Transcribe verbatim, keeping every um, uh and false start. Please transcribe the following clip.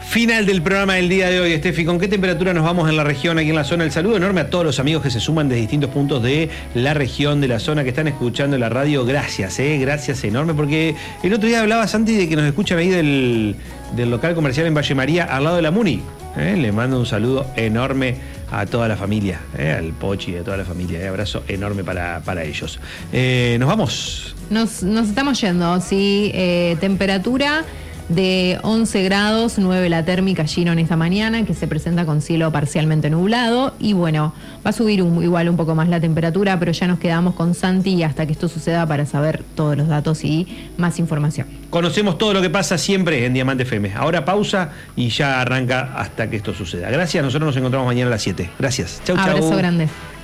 Final del programa del día de hoy, Estefi. ¿Con qué temperatura nos vamos en la región, aquí en la zona? El saludo enorme a todos los amigos que se suman de distintos puntos de la región, de la zona, que están escuchando la radio. Gracias, eh, gracias enorme, porque el otro día hablaba Santi de que nos escuchan ahí del, del local comercial en Valle María, al lado de la Muni. Eh, le mando un saludo enorme a toda la familia, eh, al Pochi y a toda la familia. Eh, abrazo enorme para, para ellos. Eh, ¿Nos vamos? Nos, nos estamos yendo, sí. Eh, temperatura de once grados, nueve la térmica Gino en esta mañana, que se presenta con cielo parcialmente nublado. Y bueno, va a subir un, igual un poco más la temperatura, pero ya nos quedamos con Santi hasta que esto suceda para saber todos los datos y más información. Conocemos todo lo que pasa siempre en Diamante F M. Ahora pausa y ya arranca hasta que esto suceda. Gracias, nosotros nos encontramos mañana a las siete. Gracias. Chau, chau. Abrazo grande.